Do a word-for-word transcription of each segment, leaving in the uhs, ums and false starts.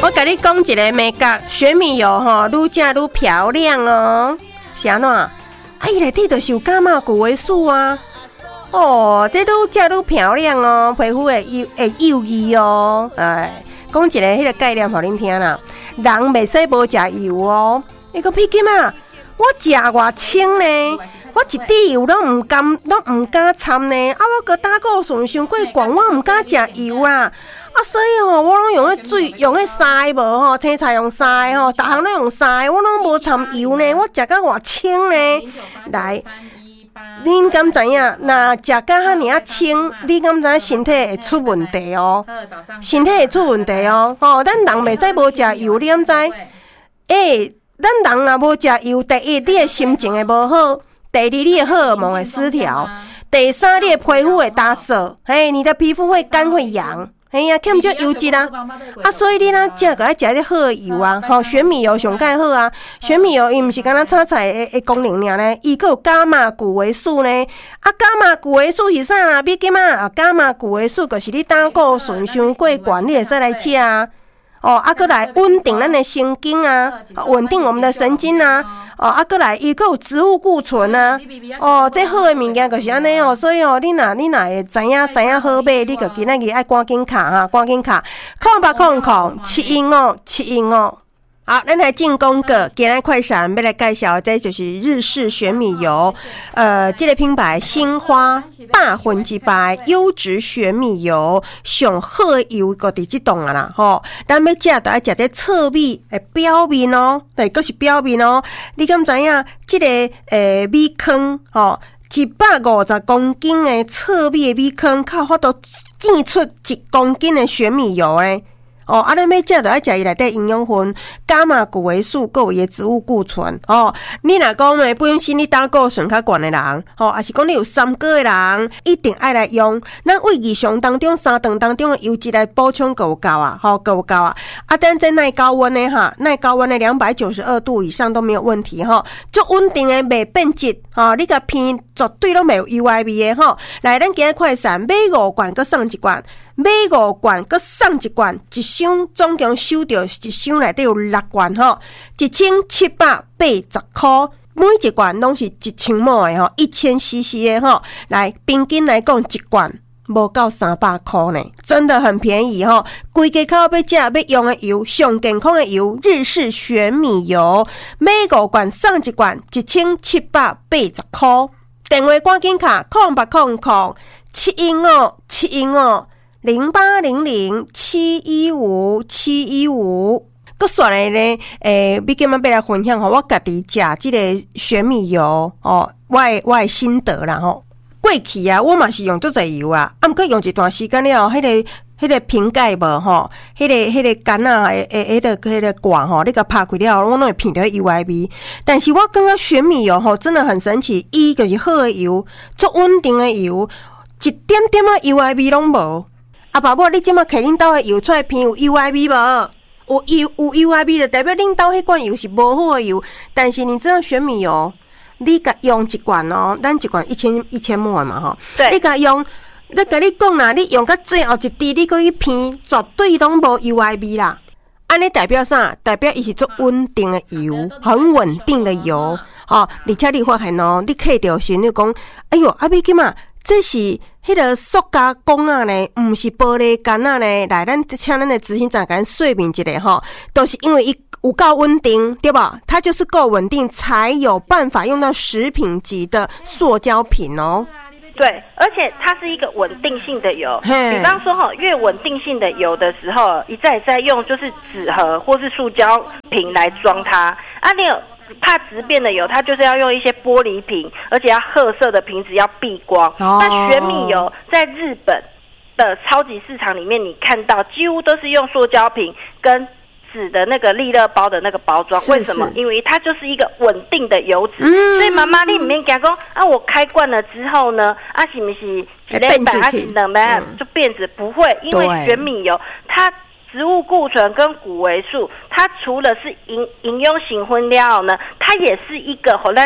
我跟你讲一个美角，玄米油吼愈食愈漂亮哦。是安怎？啊，伊内底就是有伽马谷维素啊。哦，这愈食愈漂亮哦，皮肤会幼会幼意哦。哎，讲一个迄个概念互恁听啦。人袂使无食油哦。你讲屁金啊？我食偌清呢？我一滴油都唔甘，都唔敢掺呢。啊，我个胆固醇伤过高，我唔敢食油啦。啊，所以吼、哦，我拢用迄水，用迄筛无吼，青菜用筛吼，逐项都用筛，我拢无掺油呢。我食到偌清呢。来，恁敢知影？若食到遐尔啊清，你敢知影身体会出问题哦？身体会出问题哦。吼、哦，咱人袂使无食油，你敢知？诶、欸，咱人若无食油，第一，你的心情会无好；第二，你的荷尔蒙会失调；第三，你的皮肤会打涩，嘿，你的皮肤会干会痒。哎呀，欠少油脂啊！啊，所以你呐，食个爱食啲好油啊，吼、哦，玄米油上介好啊。玄米油伊毋是干那炒菜的的功能尔呢，伊佫有伽马谷维素呢。啊，伽马谷维素是啥啊？你记嘛？啊，伽马谷维素就是你胆固醇伤过高，你会使来食啊。哦，啊，佫来稳定咱的神经啊，稳定我们的神经啊。哦，啊，佫来伊佫有植物固醇啊。哦，这好的物件就是安尼哦，所以哦，你若你若会知影知影好买，你就今仔日爱赶紧卡哈，赶紧卡，空八空空七英哦，七英哦。好，咱来进广告，今日快闪要来介绍，这就是日式玄米油，呃，这个品牌新花百分之百优质玄米油，上好的油个伫即档啊啦，吼，咱要食就要食这侧面诶表面哦，对，佫是表面哦，你敢知影？这个诶米糠，吼，一百五十公斤的侧面的米糠，靠法度挤出一公斤的玄米油诶。哦，啊，咱要食就要食伊内底营养分，伽马谷维素，还有伊的植物固醇。哦，你若讲诶，本身你胆固醇较悬的人，吼、哦，还是讲你有三高的人，一定爱来用。咱为日常当中三顿当中的油脂来补充够有够啊，吼、哦，够有够啊。啊，但在耐高温的哈，耐高温的两百九十二度以上都没有问题哈，足、哦、稳定的袂变质，吼、哦，你甲偏绝对都没有 U I V 的吼。来，咱今日快闪买五罐，佮送一罐。买五罐，佮送一罐，一箱总共收到一箱内底有六罐吼，一千七百八十块，每一罐拢是一千毫的吼，一千 C C 的吼，来平均来讲一罐无到三百块呢，真的很便宜吼。规家口要食要用的油，上健康的油，日式玄米油，买五罐送一罐，一千七百八十块。电话赶紧卡空八空空七一五七一五。零八零零七一五七一五，佮煞来呢？诶、欸，你今仔要来分享吼，我家己食即个玄米油哦，我的我的心得啦吼。过去啊，我嘛是用足侪油啊，啊，毋过用一段时间了，迄、那个、迄个瓶盖无吼，迄、那个、迄、那个干啊，诶诶，迄个、迄个管吼，你甲拍开了，我拢会闻到 U I V。但是我感觉玄米油吼，真的很神奇，伊就是好的油，足稳定的油，一点点啊 U I V 拢无。啊，爸母，你即马摕恁兜的油出来片有 U I V 无？有有有 U I V 就代表恁兜迄罐油是无好的油。但是你知道玄米油，你甲用一罐哦，咱一罐一千一千毫嘛吼。对。你甲用，你甲你讲啦，你用到最后一滴，你搁去片，绝对拢无 U I V 啦。安尼代表啥？代表伊是做稳定的油，很稳定的油。吼、哦，而且你发现哦，你摕到时你讲，哎哟，啊，你即嘛？这是迄个塑胶管啊呢，毋是玻璃杆啊呢。来，咱请咱的执行长甲咱说明一下吼，都是因为伊有够稳定，对吧？它就是够稳定，才有办法用到食品级的塑胶品哦。 对，而且它是一个稳定性的油。比方说哈，越稳定性的油的时候，一再再用就是纸盒或是塑胶瓶来装它啊，你有。怕质变的油，它就是要用一些玻璃瓶，而且要褐色的瓶子要避光。哦、那玄米油在日本的超级市场里面，你看到几乎都是用塑胶瓶跟纸的那个利乐包的那个包装。为什么？因为它就是一个稳定的油脂。嗯、所以妈妈你里面讲说啊，我开罐了之后呢，啊是不是一礼拜还是两礼拜就变质？不会，因为玄米油它。植物固醇跟谷维素，它除了是营营养成分了呢，它也是一个互咱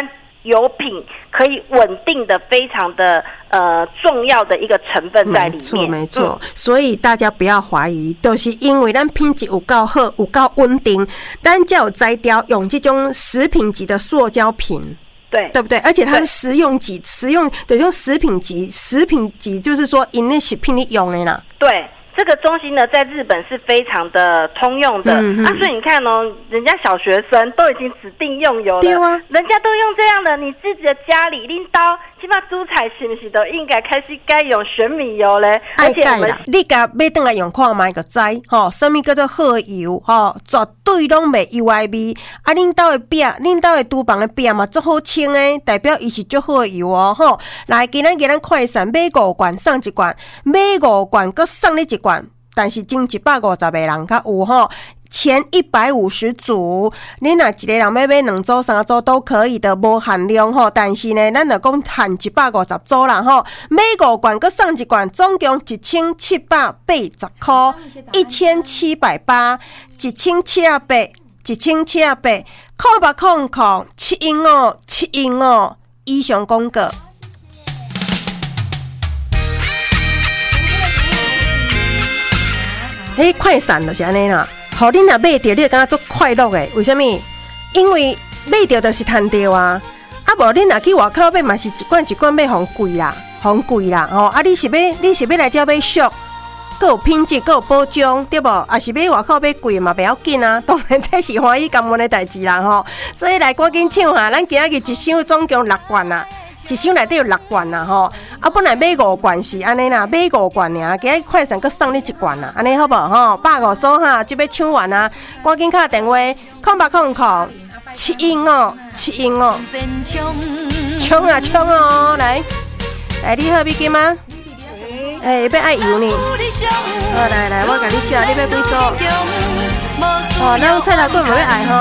油品可以稳定的非常的呃重要的一个成分在里面。 没错没错、嗯，所以大家不要怀疑，就是因为咱品质有够好，有够稳定，咱才有摘掉用这种食品级的塑胶瓶。 对， 对不对？而且它是食用级，食用对，就食品级，食品级就是说，因那食品里用的啦。 对，这个东西呢，在日本是非常的通用的、嗯、啊，所以你看哦，人家小学生都已经指定用油了， 对啊， 人家都用这样的，你自己的家里拎刀，起码煮菜是不是都应该开始该用玄米油嘞？ 而且我们你甲买回来用看卖个知，吼，什么叫做好油？吼，绝对拢袂油的味。啊，恁兜的饼，恁兜的厨房的饼嘛，足好清诶，代表伊是足好的油哦，吼。来，今仔日咱快闪买五罐送一罐，买五罐搁送你一罐。但是前一百五十个人较有吼，前一百五十组，你若一个人要买两组、三组都可以的，无限量吼。但是呢，咱就讲限一百五十组啦吼，买五罐搁送一罐，总共一千七百八十块，一千七百八，一千七百八，一千七百八，空八空空，七英哦，七英哦，以上广告。迄快闪就是安尼啦，互恁若买着，你会感觉足快乐诶。为什么？因为买着就是赚着啊！啊，无恁若去外口买嘛是一罐一罐买，互贵啦，互贵啦吼！啊，你是要你是要来遮买俗，阁有品质，阁有保障，对无？啊，是要外口买贵嘛，袂要紧啊。当然这是欢喜甘愿的代志啦吼。所以来赶紧抢哈！咱今仔日一箱总共六罐啦。一箱内底有六罐啦吼，啊本来买五罐是安尼啦，买五罐尔，今日快闪阁送你一罐啦，安尼好无吼？百五组哈，就要抢完啊！赶紧打电话，空八空空，七英哦，七英哦，冲啊冲哦！来，来你好，美金吗？诶、欸，要爱油呢？好来来，我甲你写，你要几组？哦，咱菜头粿无要爱吼。